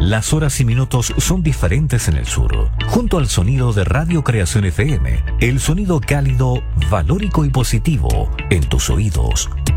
Las horas y minutos son diferentes en el sur. Junto al sonido de Radio Creación FM, el sonido cálido, valórico y positivo en tus oídos.